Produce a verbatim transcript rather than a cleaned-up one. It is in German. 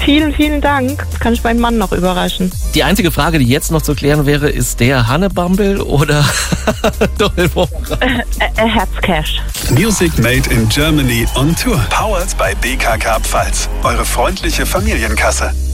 Vielen, vielen Dank. Das kann ich meinem Mann noch überraschen. Die einzige Frage, die jetzt noch zu klären wäre, ist der Hannebumble oder Doppelwurm? Äh, äh, Herzcash. Music Made in Germany on Tour. Powered by B K K Pfalz. Eure freundliche Familienkasse.